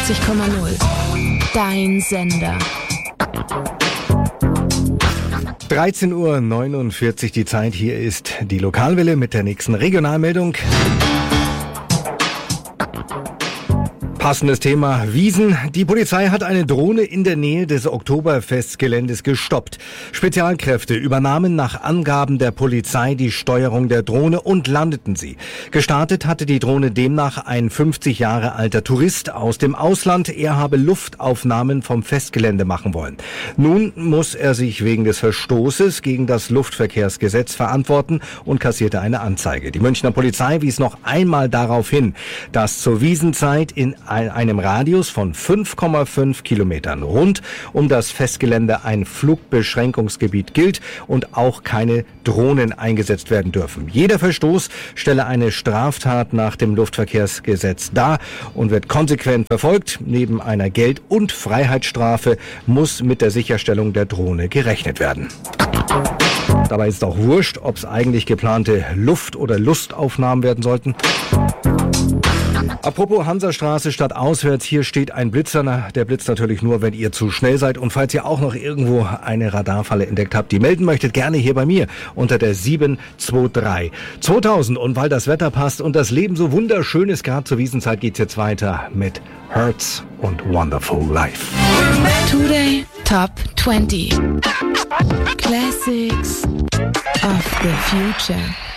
Dein Sender. 13:49 Uhr die Zeit. Hier ist die Lokalwelle mit der nächsten Regionalmeldung. Passendes Thema Wiesn. Die Polizei hat eine Drohne in der Nähe des Oktoberfestgeländes gestoppt. Spezialkräfte übernahmen nach Angaben der Polizei die Steuerung der Drohne und landeten sie. Gestartet hatte die Drohne demnach ein 50 Jahre alter Tourist aus dem Ausland. Er habe Luftaufnahmen vom Festgelände machen wollen. Nun muss er sich wegen des Verstoßes gegen das Luftverkehrsgesetz verantworten und kassierte eine Anzeige. Die Münchner Polizei wies noch einmal darauf hin, dass zur Wiesnzeit in einem Radius von 5,5 Kilometern rund um das Festgelände ein Flugbeschränkungsgebiet gilt und auch keine Drohnen eingesetzt werden dürfen. Jeder Verstoß stelle eine Straftat nach dem Luftverkehrsgesetz dar und wird konsequent verfolgt. Neben einer Geld- und Freiheitsstrafe muss mit der Sicherstellung der Drohne gerechnet werden. Dabei ist auch wurscht, ob es eigentlich geplante Luft- oder Lustaufnahmen werden sollten. Apropos Hansastraße statt auswärts, hier steht ein Blitzer. Der blitzt natürlich nur, wenn ihr zu schnell seid. Und falls ihr auch noch irgendwo eine Radarfalle entdeckt habt, die melden möchtet, gerne hier bei mir unter der 723 2000. Und weil das Wetter passt und das Leben so wunderschön ist, gerade zur Wiesnzeit geht's jetzt weiter mit Hurts und Wonderful Life. Today Top 20 Classics of the Future.